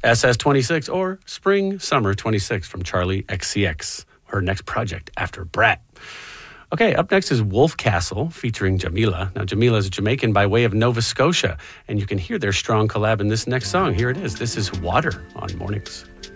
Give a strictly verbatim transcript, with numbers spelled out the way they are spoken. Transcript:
S S twenty-six or Spring Summer twenty-six from Charlie X C X, her next project after Brat. Okay, up next is Wolf Castle featuring Jamila. Now, Jamila is Jamaican by way of Nova Scotia, and you can hear their strong collab in this next song. Here it is. This is Water on Mornings.